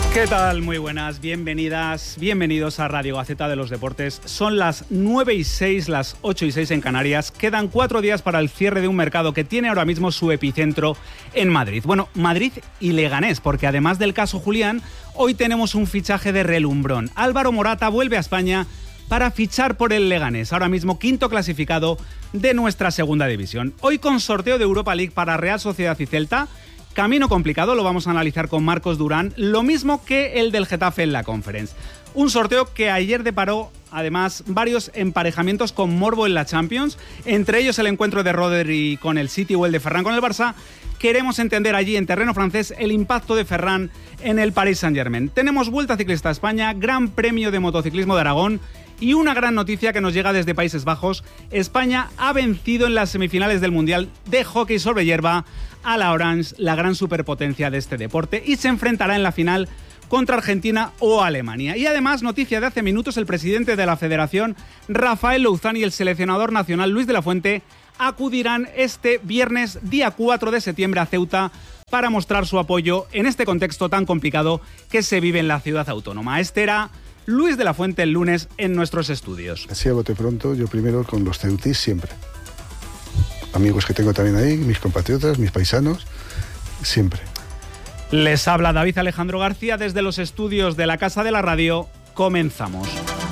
¿Qué tal? Muy buenas, bienvenidas, bienvenidos a Radio Gaceta de los Deportes. Son las 9:06, las 8:06 en Canarias. Quedan 4 días para el cierre de un mercado que tiene ahora mismo su epicentro en Madrid. Bueno, Madrid y Leganés, porque además del caso Julián, hoy tenemos un fichaje de relumbrón. Álvaro Morata vuelve a España para fichar por el Leganés, ahora mismo quinto clasificado de nuestra segunda división. Hoy con sorteo de Europa League para Real Sociedad y Celta. Camino complicado, lo vamos a analizar con Marcos Durán, lo mismo que el del Getafe en la Conference. Un sorteo que ayer deparó, además, varios emparejamientos con morbo en la Champions, entre ellos el encuentro de Rodri con el City o el de Ferran con el Barça. Queremos entender allí, en terreno francés, el impacto de Ferran en el Paris Saint-Germain. Tenemos Vuelta Ciclista a España, Gran Premio de Motociclismo de Aragón y una gran noticia que nos llega desde Países Bajos. España ha vencido en las semifinales del Mundial de Hockey sobre hierba a la Orange, la gran superpotencia de este deporte, y se enfrentará en la final contra Argentina o Alemania. Y además, noticia de hace minutos, el presidente de la Federación, Rafael Louzán, y el seleccionador nacional, Luis de la Fuente, acudirán este viernes, día 4 de septiembre, a Ceuta para mostrar su apoyo en este contexto tan complicado que se vive en la ciudad autónoma. Este era Luis de la Fuente el lunes en nuestros estudios. Así a bote pronto, yo primero con los ceutis siempre. Amigos que tengo también ahí, mis compatriotas, mis paisanos, siempre. Les habla David Alejandro García desde los estudios de la Casa de la Radio. Comenzamos.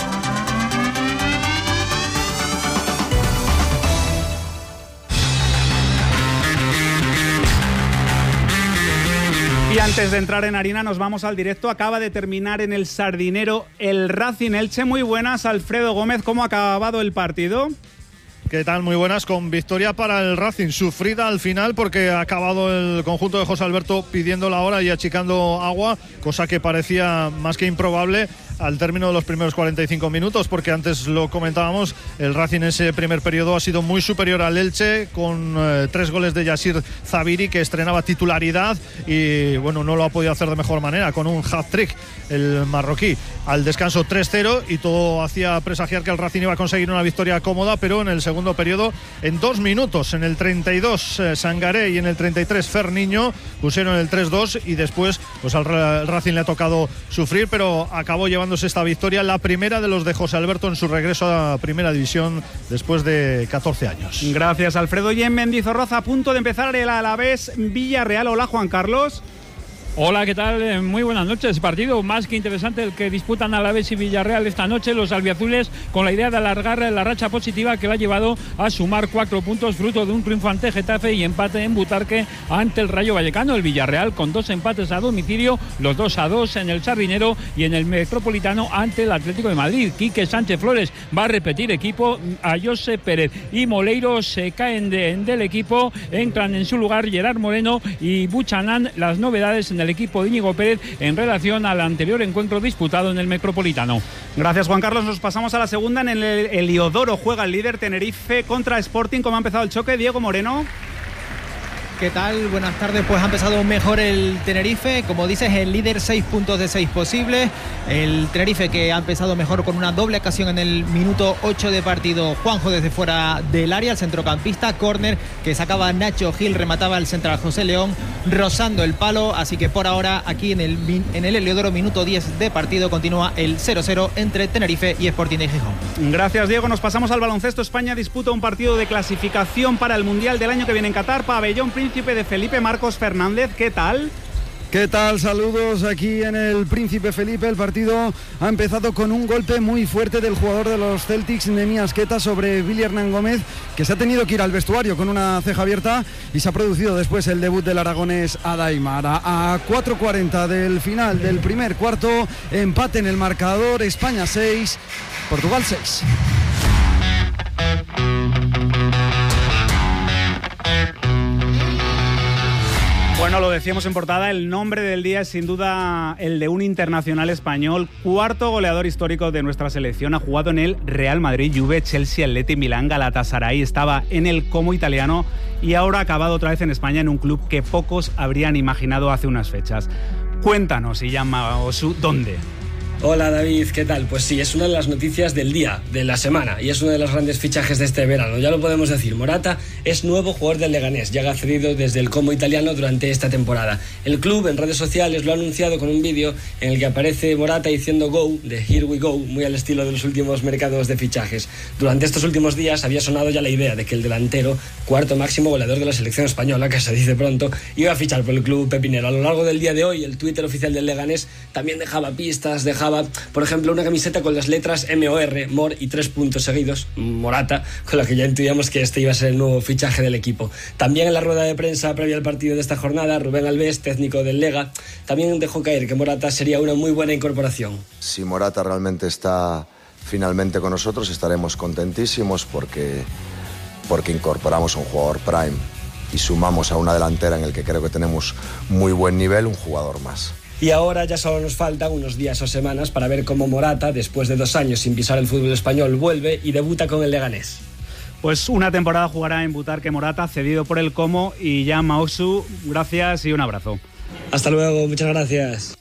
Y antes de entrar en harina nos vamos al directo. Acaba de terminar en el Sardinero el Racing Elche. Muy buenas, Alfredo Gómez. ¿Cómo ha acabado el partido? ¿Qué tal? Muy buenas, con victoria para el Racing, sufrida al final porque ha acabado el conjunto de José Alberto pidiendo la hora y achicando agua, cosa que parecía más que improbable al término de los primeros 45 minutos, porque antes lo comentábamos, el Racing en ese primer periodo ha sido muy superior al Elche, con 3 goles de Yassir Zabiri, que estrenaba titularidad y bueno, no lo ha podido hacer de mejor manera, con un hat-trick el marroquí. Al descanso 3-0 y todo hacía presagiar que el Racing iba a conseguir una victoria cómoda, pero en el segundo periodo, en 2 minutos, en el 32 Sangaré y en el 33 Ferniño pusieron el 3-2 y después pues al Racing le ha tocado sufrir, pero acabó llevándose esta victoria, la primera de los de José Alberto en su regreso a Primera División después de 14 años. Gracias, Alfredo. Y en Mendizorroza, a punto de empezar el Alavés Villarreal. Hola, Juan Carlos. Hola, ¿qué tal? Muy buenas noches. Partido más que interesante el que disputan Alavés y Villarreal esta noche. Los albiazules con la idea de alargar la racha positiva que le ha llevado a sumar 4 puntos fruto de un triunfo ante Getafe y empate en Butarque ante el Rayo Vallecano. El Villarreal con 2 empates a domicilio, los 2-2 en el Sardinero y en el Metropolitano ante el Atlético de Madrid. Quique Sánchez Flores va a repetir equipo, a José Pérez y Moleiro se caen del equipo, entran en su lugar Gerard Moreno y Buchanan. Las novedades en el equipo de Íñigo Pérez en relación al anterior encuentro disputado en el Metropolitano. Gracias, Juan Carlos. Nos pasamos a la segunda. En el Heliodoro juega el líder Tenerife contra Sporting. ¿Cómo ha empezado el choque, Diego Moreno? ¿Qué tal? Buenas tardes. Pues ha empezado mejor el Tenerife. Como dices, el líder, 6 puntos de 6 posibles. El Tenerife que ha empezado mejor con una doble ocasión en el minuto 8 de partido. Juanjo desde fuera del área, el centrocampista. Córner que sacaba Nacho Gil, remataba el central José León, rozando el palo. Así que por ahora, aquí en el Heliodoro, minuto 10 de partido, continúa el 0-0 entre Tenerife y Sporting de Gijón. Gracias, Diego. Nos pasamos al baloncesto. España disputa un partido de clasificación para el Mundial del año que viene en Qatar. Pabellón Príncipe de Felipe. Marcos Fernández, ¿qué tal? ¿Qué tal? Saludos aquí en el Príncipe Felipe. El partido ha empezado con un golpe muy fuerte del jugador de los Celtics, Neemias Queta, sobre Billy Hernán Gómez, que se ha tenido que ir al vestuario con una ceja abierta, y se ha producido después el debut del aragonés Adaimar. A 4:40 del final del primer cuarto, empate en el marcador, España 6, Portugal 6. Bueno, lo decíamos en portada, el nombre del día es sin duda el de un internacional español, cuarto goleador histórico de nuestra selección. Ha jugado en el Real Madrid, Juve, Chelsea, Atleti, Milán, Galatasaray, estaba en el Como italiano y ahora ha acabado otra vez en España en un club que pocos habrían imaginado hace unas fechas. Cuéntanos, Iyama Osu, ¿dónde? Hola David, ¿qué tal? Pues sí, es una de las noticias del día, de la semana, y es uno de los grandes fichajes de este verano, ya lo podemos decir. Morata es nuevo jugador del Leganés, llega cedido desde el Como italiano durante esta temporada. El club en redes sociales lo ha anunciado con un vídeo en el que aparece Morata diciendo "Go", de "Here we go", muy al estilo de los últimos mercados de fichajes. Durante estos últimos días había sonado ya la idea de que el delantero, cuarto máximo goleador de la selección española, que se dice pronto, iba a fichar por el club pepinero. A lo largo del día de hoy, el Twitter oficial del Leganés también dejaba pistas, por ejemplo, una camiseta con las letras MOR, Mor y 3 puntos seguidos, Morata, con la que ya intuíamos que este iba a ser el nuevo fichaje del equipo. También en la rueda de prensa previa al partido de esta jornada, Rubén Alves, técnico del Lega, también dejó caer que Morata sería una muy buena incorporación. Si Morata realmente está finalmente con nosotros, estaremos contentísimos porque incorporamos a un jugador prime y sumamos a una delantera en el que creo que tenemos muy buen nivel, un jugador más. Y ahora ya solo nos faltan unos días o semanas para ver cómo Morata, después de 2 años sin pisar el fútbol español, vuelve y debuta con el Leganés. Pues una temporada jugará en Butarque Morata, cedido por el Como, y ya Maosu, gracias y un abrazo. Hasta luego, muchas gracias.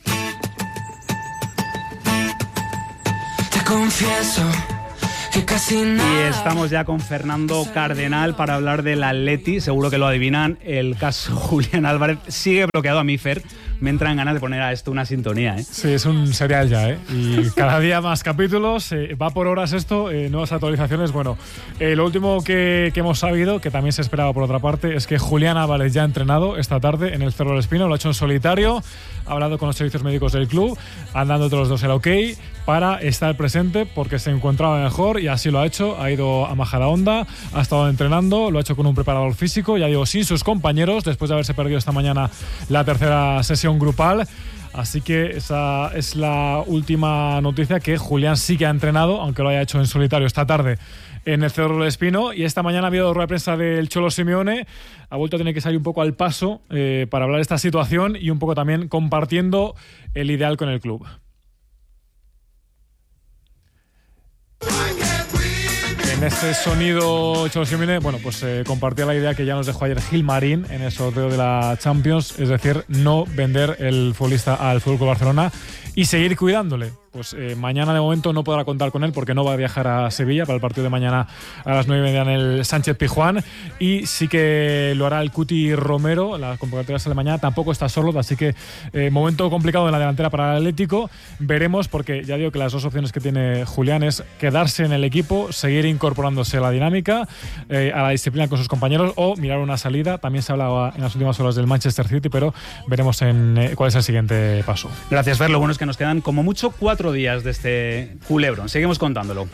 Te confieso que casi nada. Y estamos ya con Fernando Cardenal para hablar del Atleti. Seguro que lo adivinan. El caso Julián Álvarez sigue bloqueado a mí, Fer. Me entran ganas de poner a esto una sintonía, ¿eh? Sí, es un serial ya, ¿eh? Y cada día más capítulos, va por horas esto, nuevas actualizaciones. Bueno, lo último que hemos sabido, que también se esperaba por otra parte, es que Julián Álvarez ya ha entrenado esta tarde en el Cerro del Espino, lo ha hecho en solitario, ha hablado con los servicios médicos del club, han dado entre los dos el ok para estar presente porque se encontraba mejor y así lo ha hecho. Ha ido a Majadahonda, ha estado entrenando, lo ha hecho con un preparador físico, ya digo, sin sus compañeros, después de haberse perdido esta mañana la tercera sesión grupal. Así que esa es la última noticia, que Julián sí que ha entrenado, aunque lo haya hecho en solitario esta tarde en el Cerro del Espino. Y esta mañana ha habido rueda de prensa del Cholo Simeone. Ha vuelto a tener que salir un poco al paso para hablar de esta situación y un poco también compartiendo el ideal con el club. En este sonido, Cholo Simeone, bueno, pues compartía la idea que ya nos dejó ayer Gilmarín en el sorteo de la Champions, es decir, no vender el futbolista al FC Barcelona y seguir cuidándole. Pues mañana de momento no podrá contar con él porque no va a viajar a Sevilla para el partido de mañana a las 9:30 en el Sánchez Pizjuán, y sí que lo hará el Cuti Romero. La convocatoria sale mañana, tampoco está solo, así que momento complicado en la delantera para el Atlético. Veremos, porque ya digo que las dos opciones que tiene Julián es quedarse en el equipo, seguir incorporándose a la dinámica, a la disciplina con sus compañeros, o mirar una salida. También se hablaba en las últimas horas del Manchester City, pero veremos cuál es el siguiente paso. Gracias, Fer. Lo bueno es que nos quedan como mucho 4 días de este culebrón. Seguimos contándolo.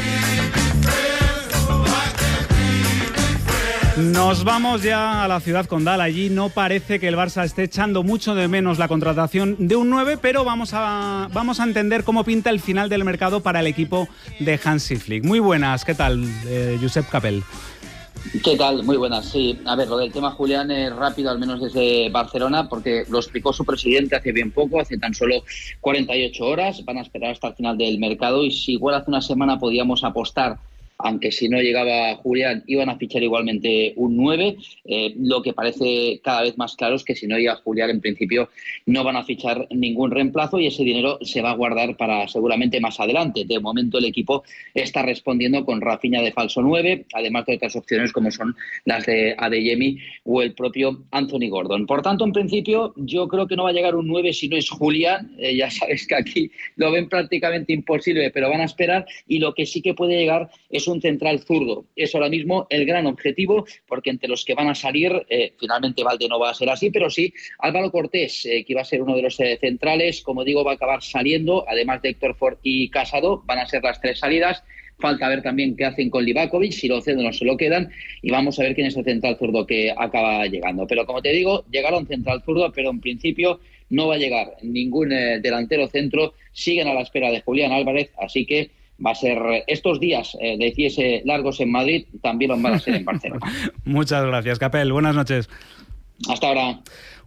Nos vamos ya a la ciudad condal. Allí no parece que el Barça esté echando mucho de menos la contratación de un 9, pero vamos a entender cómo pinta el final del mercado para el equipo de Hansi Flick. Muy buenas, ¿qué tal, Josep Capel? ¿Qué tal? Muy buenas, sí. A ver, lo del tema Julián es rápido, al menos desde Barcelona, porque lo explicó su presidente hace bien poco, hace tan solo 48 horas. Van a esperar hasta el final del mercado y si igual hace una semana podíamos apostar, aunque si no llegaba Julián iban a fichar igualmente un 9, lo que parece cada vez más claro es que si no llega Julián en principio no van a fichar ningún reemplazo y ese dinero se va a guardar para seguramente más adelante. De momento el equipo está respondiendo con Rafinha de falso 9, además de otras opciones como son las de Adeyemi o el propio Anthony Gordon. Por tanto, en principio yo creo que no va a llegar un 9 si no es Julián. Ya sabes que aquí lo ven prácticamente imposible, pero van a esperar, y lo que sí que puede llegar es un central zurdo. Es ahora mismo el gran objetivo, porque entre los que van a salir, finalmente Valde no va a ser así, pero sí Álvaro Cortés, que iba a ser uno de los centrales, como digo, va a acabar saliendo, además de Héctor Ford y Casado, van a ser las 3 salidas. Falta ver también qué hacen con Livakovic, si lo ceden o no se lo quedan, y vamos a ver quién es el central zurdo que acaba llegando. Pero como te digo, llegará un central zurdo, pero en principio no va a llegar ningún delantero centro. Siguen a la espera de Julián Álvarez, así que va a ser estos días, deciese largos en Madrid, también los van a ser en Barcelona. Muchas gracias, Capel. Buenas noches. Hasta ahora.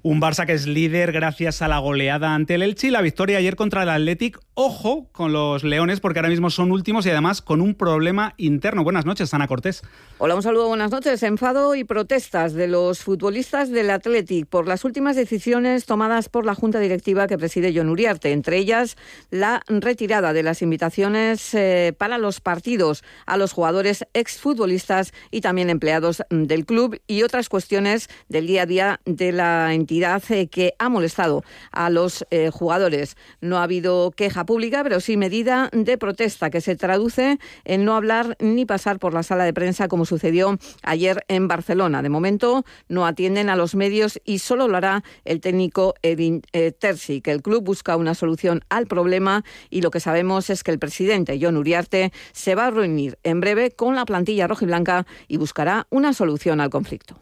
Un Barça que es líder gracias a la goleada ante el Elche y la victoria ayer contra el Athletic. Ojo con los leones porque ahora mismo son últimos y además con un problema interno. Buenas noches, Ana Cortés. Hola, un saludo, buenas noches. Enfado y protestas de los futbolistas del Athletic por las últimas decisiones tomadas por la Junta Directiva que preside Jon Uriarte, entre ellas la retirada de las invitaciones para los partidos a los jugadores exfutbolistas y también empleados del club y otras cuestiones del día a día de la entidad que ha molestado a los jugadores. No ha habido queja pública, pero sí medida de protesta que se traduce en no hablar ni pasar por la sala de prensa como sucedió ayer en Barcelona. De momento no atienden a los medios y solo lo hará el técnico Edin Terzic. El club busca una solución al problema y lo que sabemos es que el presidente Jon Uriarte se va a reunir en breve con la plantilla rojiblanca y buscará una solución al conflicto.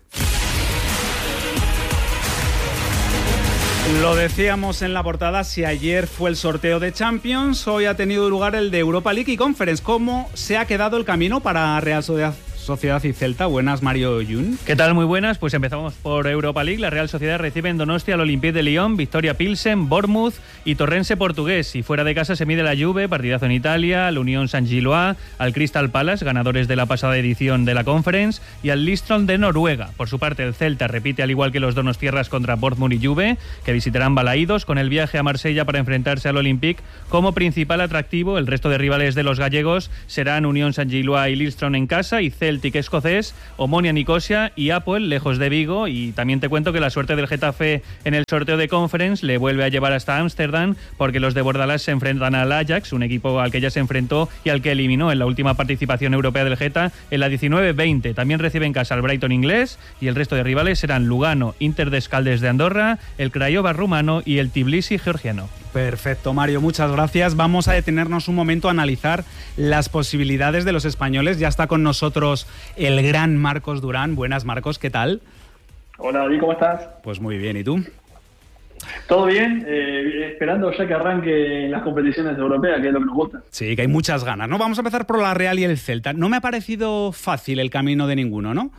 Lo decíamos en la portada, si ayer fue el sorteo de Champions, hoy ha tenido lugar el de Europa League y Conference. ¿Cómo se ha quedado el camino para Real Sociedad y Celta? Buenas, Mario Yun. ¿Qué tal? Muy buenas. Pues empezamos por Europa League. La Real Sociedad recibe en Donostia al Olympique de Lyon, Victoria Pilsen, Bournemouth y Torrense portugués. Y fuera de casa se mide la Juve, partidazo en Italia, al Unión Saint-Gilloise, al Crystal Palace, ganadores de la pasada edición de la Conference, y al Listron de Noruega. Por su parte, el Celta repite al igual que los donostiarras contra Bournemouth y Juve, que visitarán Balaídos, con el viaje a Marsella para enfrentarse al Olympique como principal atractivo. El resto de rivales de los gallegos serán Unión Saint-Gilloise y Listron en casa, y Celtic escocés, Omonia Nicosia y Apoel lejos de Vigo. Y también te cuento que la suerte del Getafe en el sorteo de Conference le vuelve a llevar hasta Ámsterdam, porque los de Bordalás se enfrentan al Ajax, un equipo al que ya se enfrentó y al que eliminó en la última participación europea del Geta en la 19-20. También recibe en casa al Brighton inglés y el resto de rivales serán Lugano, Inter de Escaldes de Andorra, el Craiova rumano y el Tbilisi georgiano. Perfecto, Mario, muchas gracias. Vamos a detenernos un momento a analizar las posibilidades de los españoles. Ya está con nosotros el gran Marcos Durán. Buenas, Marcos, ¿qué tal? Hola, David, ¿cómo estás? Pues muy bien, ¿y tú? Todo bien, esperando ya que arranquen las competiciones europeas, que es lo que nos gusta. Sí, que hay muchas ganas, ¿no? Vamos a empezar por la Real y el Celta. No me ha parecido fácil el camino de ninguno, ¿no?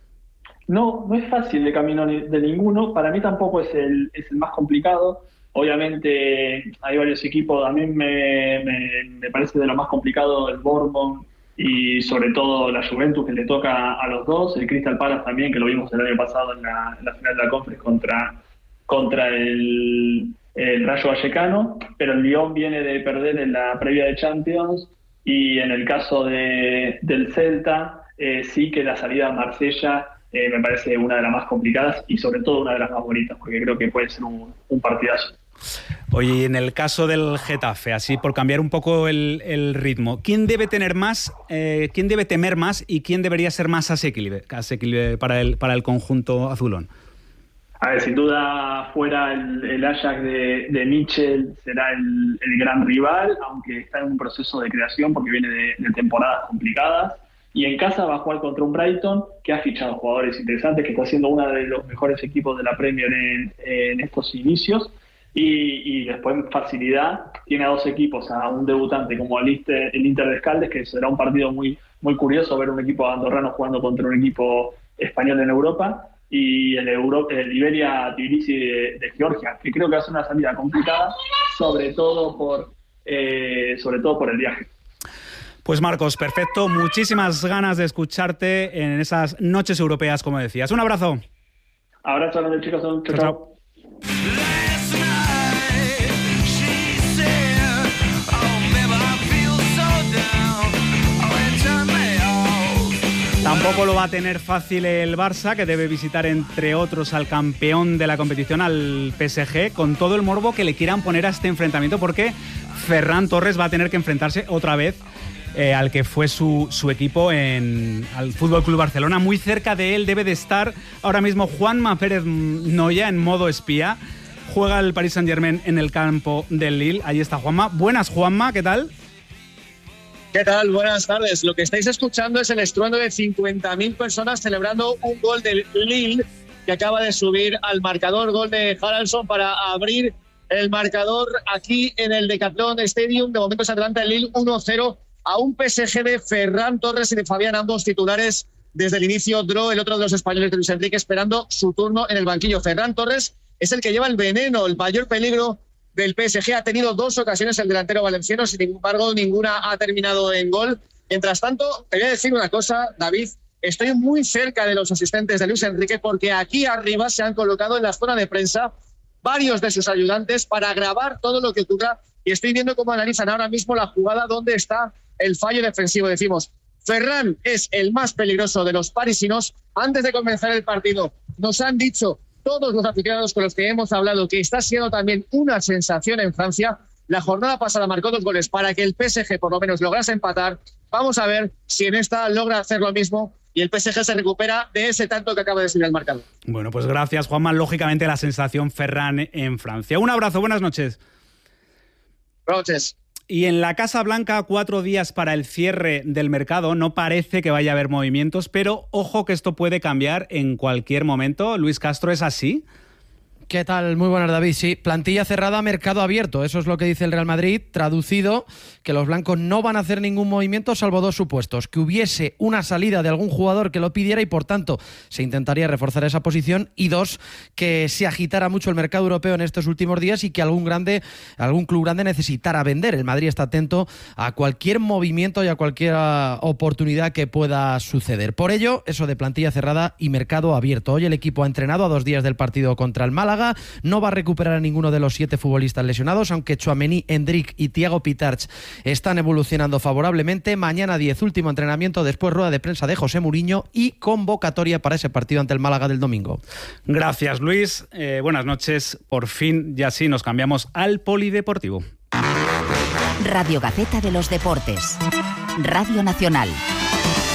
No es fácil el camino de ninguno. Para mí tampoco es el más complicado. Obviamente hay varios equipos. A mí me parece de lo más complicado el Bournemouth y sobre todo la Juventus, que le toca a los dos. El Crystal Palace también, que lo vimos el año pasado en la final de la Conference contra el Rayo Vallecano. Pero el Lyon viene de perder en la previa de Champions. Y en el caso del Celta, sí que la salida a Marsella me parece una de las más complicadas y sobre todo una de las más bonitas, porque creo que puede ser un partidazo. Oye, en el caso del Getafe, así por cambiar un poco el ritmo, ¿quién debe tener más, quién debe temer más y quién debería ser más asequible para el conjunto azulón? A ver, sin duda fuera el Ajax de Mitchell será el gran rival, aunque está en un proceso de creación porque viene de temporadas complicadas. Y en casa va a jugar contra un Brighton que ha fichado jugadores interesantes, que está siendo uno de los mejores equipos de la Premier en estos inicios. Y después en facilidad tiene a dos equipos, a un debutante como el Inter de Escaldes, que será un partido muy, muy curioso ver un equipo andorrano jugando contra un equipo español en Europa, y el Iberia Tbilisi de Georgia, que creo que va a ser una salida complicada, sobre todo por el viaje. Pues Marcos, perfecto, muchísimas ganas de escucharte en esas noches europeas, como decías. Un abrazo. Abrazo a los chicos, chao, chao. Tampoco lo va a tener fácil el Barça, que debe visitar entre otros al campeón de la competición, al PSG, con todo el morbo que le quieran poner a este enfrentamiento, porque Ferran Torres va a tener que enfrentarse otra vez al que fue su equipo al Fútbol Club Barcelona. Muy cerca de él debe de estar ahora mismo Juanma Pérez Noya en modo espía. Juega el Paris Saint-Germain en el campo del Lille. Ahí está Juanma. Buenas, Juanma, ¿qué tal? ¿Qué tal? Buenas tardes. Lo que estáis escuchando es el estruendo de 50.000 personas celebrando un gol del Lille que acaba de subir al marcador. Gol de Haraldsson para abrir el marcador aquí en el Decathlon Stadium. De momento se adelanta el Lille 1-0 a un PSG de Ferran Torres y de Fabián, ambos titulares desde el inicio. Draw, el otro de los españoles de Luis Enrique, esperando su turno en el banquillo. Ferran Torres, es el que lleva el veneno, el mayor peligro del PSG. Ha tenido 2 ocasiones el delantero valenciano, sin embargo ninguna ha terminado en gol. Mientras tanto, te voy a decir una cosa, David, estoy muy cerca de los asistentes de Luis Enrique porque aquí arriba se han colocado en la zona de prensa varios de sus ayudantes para grabar todo lo que ocurra, y estoy viendo cómo analizan ahora mismo la jugada donde está el fallo defensivo. Decimos, Ferran es el más peligroso de los parisinos. Antes de comenzar el partido nos han dicho todos los aficionados con los que hemos hablado que está siendo también una sensación en Francia. La jornada pasada marcó 2 goles para que el PSG por lo menos lograse empatar. Vamos a ver si en esta logra hacer lo mismo y el PSG se recupera de ese tanto que acaba de subir al marcador. Bueno, pues gracias, Juanma. Lógicamente la sensación Ferran en Francia. Un abrazo, buenas noches. Buenas noches. Y en la Casa Blanca, 4 días para el cierre del mercado. No parece que vaya a haber movimientos, pero ojo que esto puede cambiar en cualquier momento. Luis Castro, ¿es así? ¿Qué tal? Muy buenas, David. Sí, plantilla cerrada, mercado abierto. Eso es lo que dice el Real Madrid. Traducido, que los blancos no van a hacer ningún movimiento salvo 2 supuestos. Que hubiese una salida de algún jugador que lo pidiera y, por tanto, se intentaría reforzar esa posición. Y 2, que se agitara mucho el mercado europeo en estos últimos días y que algún club grande necesitara vender. El Madrid está atento a cualquier movimiento y a cualquier oportunidad que pueda suceder. Por ello, eso de plantilla cerrada y mercado abierto. Hoy el equipo ha entrenado a 2 días del partido contra el Málaga. No va a recuperar a ninguno de los 7 futbolistas lesionados, aunque Tchouaméni, Endrick y Thiago Pitarch están evolucionando favorablemente. Mañana 10, último entrenamiento, después rueda de prensa de José Mourinho y convocatoria para ese partido ante el Málaga del domingo. Gracias, Luis. Buenas noches. Por fin, ya sí, nos cambiamos al polideportivo. Radio Gaceta de los Deportes. Radio Nacional.